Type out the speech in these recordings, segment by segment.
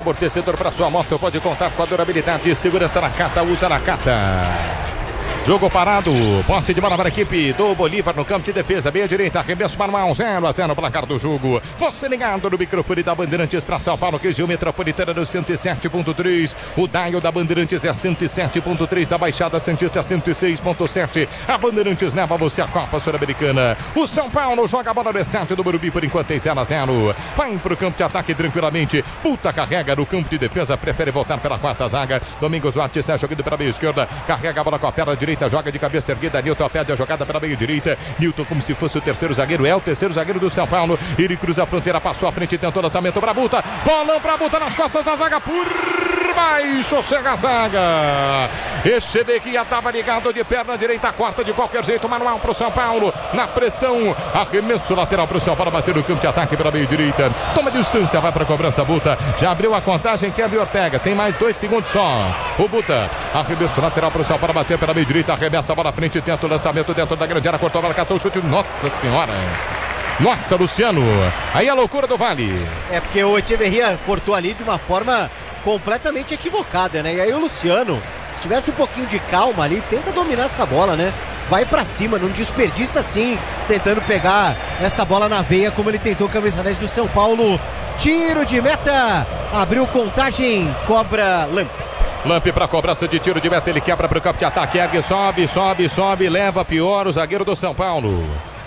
amortecedor para sua moto, pode contar com a durabilidade e segurança Nakata, usa Nakata. Jogo parado, posse de bola para a equipe do Bolívar no campo de defesa, meia direita, arremesso manual, 0-0 placar do jogo. Você ligado no microfone da Bandeirantes para São Paulo, região metropolitana no 107.3. O dial da Bandeirantes é 107.3, da Baixada Santista 106.7. A Bandeirantes leva você à Copa Sul-Americana. O São Paulo joga a bola no estádio do Morumbi por enquanto em 0-0. Vai para o campo de ataque tranquilamente. Puta carrega no campo de defesa, prefere voltar pela quarta zaga. Domingos Duarte sai jogando pela meia esquerda, carrega a bola com a perna direita. Joga de cabeça erguida, Nilton pede a jogada pela meia direita. Nilton como se fosse o terceiro zagueiro, é o terceiro zagueiro do São Paulo. Ele cruza a fronteira, passou à frente, tentou lançamento para Buta. Bolão para Buta nas costas da zaga, por baixo chega a zaga. Echeverria estava ligado de perna direita, quarta de qualquer jeito, manual para o São Paulo. Na pressão, arremesso lateral para o São Paulo, bater no campo de ataque pela meia direita. Toma distância, vai para a cobrança, Buta. Já abriu a contagem, Kevin Ortega. Tem mais 2 segundos só. O Buta, arremesso lateral para o São Paulo, bater pela meia direita. Arremessa a bola à frente, tenta o lançamento dentro da grande área, cortou a marcação, chute, nossa senhora. Nossa, Luciano, aí a loucura do Vale. É porque o Echeverria cortou ali de uma forma completamente equivocada, né? E aí o Luciano, se tivesse um pouquinho de calma ali, tenta dominar essa bola, né? Vai pra cima, não desperdiça assim, tentando pegar essa bola na veia, como ele tentou, camisa 10 do São Paulo. Tiro de meta, abriu contagem, cobra Lamp. Lamp para cobrança de tiro de meta, ele quebra para o campo de ataque, ergue, sobe, leva pior o zagueiro do São Paulo.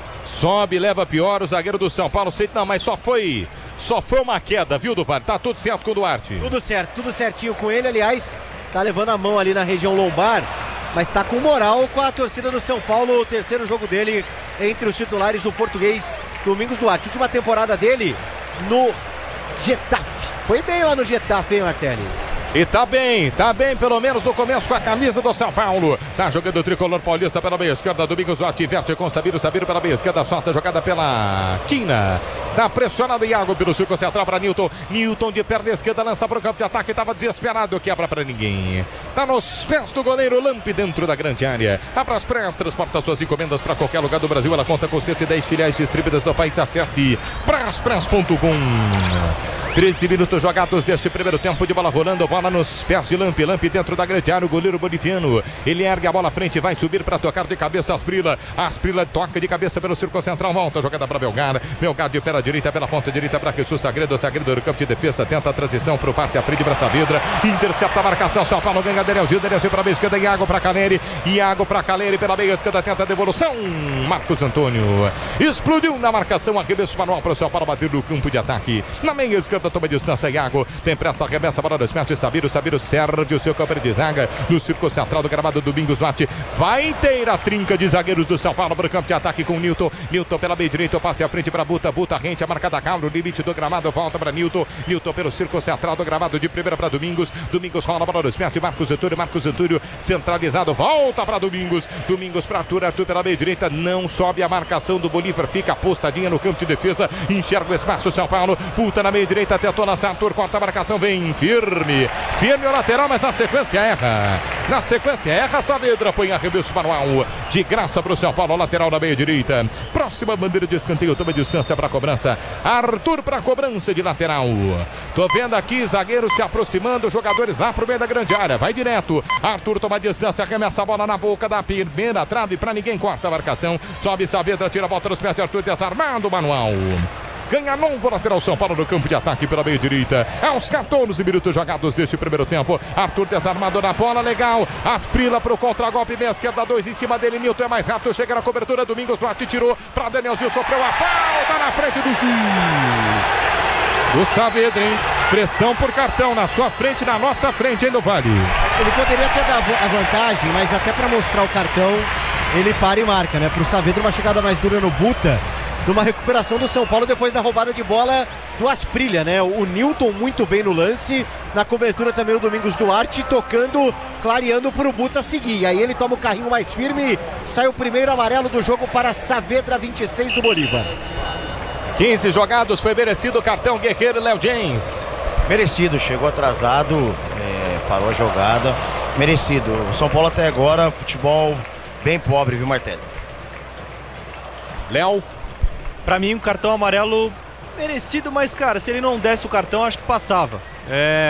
Sobe, leva pior o zagueiro do São Paulo. Não, mas só foi uma queda, viu, Duvar? Tá tudo certo com o Duarte. Tudo certo, tudo certinho com ele. Aliás, tá levando a mão ali na região lombar, mas tá com moral com a torcida do São Paulo. O terceiro jogo dele entre os titulares, o português Domingos Duarte. Última temporada dele no Getafe. Foi bem lá no Getafe, hein, Martelli? E tá bem pelo menos no começo com a camisa do São Paulo. Está jogando o tricolor paulista pela meia esquerda, Domingos Duarte inverte com Sabino pela meia esquerda, solta jogada pela Quina. Tá pressionado Iago pelo circo central para Nilton. Nilton de perna esquerda lança para o campo de ataque, tava desesperado, quebra para ninguém. Tá nos pés do goleiro Lamp dentro da grande área. A Braspress transporta suas encomendas para qualquer lugar do Brasil. Ela conta com 110 filiais distribuídas no país. Acesse braspress.com. 13 minutos jogados deste primeiro tempo, de bola rolando, bola nos pés de Lamp. Lamp dentro da grande área, o goleiro boliviano. Ele ergue a bola à frente, vai subir para tocar de cabeça Asprila. Asprila toca de cabeça pelo círculo central, volta a jogada para Belgar. Belgar de pela direita, pela ponta direita para Jesus Sagredo. Sagredo do campo de defesa, tenta a transição para o passe à frente para Saavedra. Intercepta a marcação, São Paulo ganha Danielzinho para a meia esquerda, Iago para Caleri. Iago para Caleri pela meia esquerda, tenta a devolução. Marcos Antônio explodiu na marcação, arremesso manual para o São Paulo bater no campo de ataque. Na meia esquerda, toma distância, Iago. Tem pressa, arremessa a bola dos pés de Sabino. Sabino serve o seu campo de zaga no círculo central do gramado. Domingos Duarte vai ter a trinca de zagueiros do São Paulo para o campo de ataque com Nilton. Nilton pela meia direita, passe à frente para Buta. Buta rente a marcada cá no limite do gramado, volta para Nilton. Nilton pelo círculo central do gramado, de primeira para Domingos. Domingos rola a bola nos pés de Marcos Antônio. Marcos Antônio centralizado, volta para Domingos. Domingos para Arthur. Arthur pela meia direita, não sobe a marcação do Bolívar, fica apostadinha no campo de defesa, enxerga o espaço São Paulo. Buta na meia direita, tentou lançar Arthur, corta a marcação, vem firme o lateral, mas na sequência erra. Saavedra põe arremesso manual de graça para o São Paulo, lateral na meia direita. Próxima bandeira de escanteio, toma distância para a cobrança. Arthur para a cobrança de lateral. Tô vendo aqui zagueiros se aproximando, jogadores lá pro meio da grande área. Vai direto. Arthur toma distância, arremessa a bola na boca da primeira trave para ninguém, corta a marcação. Sobe Saavedra, tira a volta dos pés de Arthur, desarmado o manual. Ganha novo lateral São Paulo no campo de ataque pela meia direita. Aos 14 minutos jogados deste primeiro tempo. Arthur desarmado na bola, legal. Asprila para o contra-golpe, meia esquerda, 2 em cima dele. Nilton é mais rápido, chega na cobertura. Domingos Duarte tirou para Danielzinho, sofreu a falta na frente do juiz. Do Saavedra, hein? Pressão por cartão na sua frente, na nossa frente, hein, do Vale? Ele poderia até dar a vantagem, mas até para mostrar o cartão, ele para e marca, né? Para o Saavedra, uma chegada mais dura no Buta. Numa recuperação do São Paulo depois da roubada de bola do Asprilla, né? O Nilton muito bem no lance, na cobertura também o Domingos Duarte tocando, clareando para o Buta seguir. Aí ele toma o carrinho mais firme, sai o primeiro amarelo do jogo para Saavedra, 26 do Bolívar. 15 jogados, foi merecido o cartão Guerreiro e Léo James. Merecido, chegou atrasado, parou a jogada, merecido. O São Paulo até agora, futebol bem pobre, viu, Martelli? Léo? Pra mim, um cartão amarelo merecido, mas, cara, se ele não desse o cartão, acho que passava.